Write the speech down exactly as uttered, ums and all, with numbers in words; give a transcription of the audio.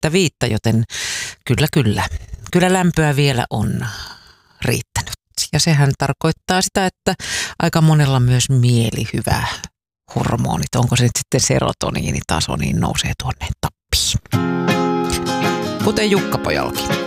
kaksikymmentäviisi, joten kyllä, kyllä. Kyllä lämpöä vielä on riittänyt. Ja sehän tarkoittaa sitä, että aika monella myös mielihyvä hormonit, onko se nyt sitten serotoniinitaso, niin nousee tuonne tappiin. Kuten Jukka-pojallakin.